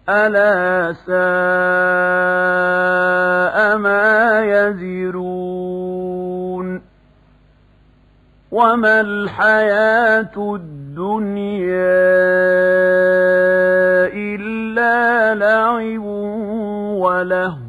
ألا ساء ما يزرون وما الحياة الدنيا إلا لعب وله